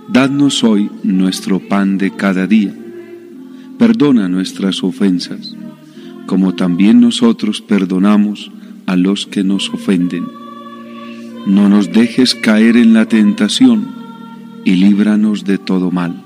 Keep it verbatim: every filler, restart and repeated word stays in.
Dadnos hoy nuestro pan de cada día. Perdona nuestras ofensas, como también nosotros perdonamos a los que nos ofenden. No nos dejes caer en la tentación, y líbranos de todo mal.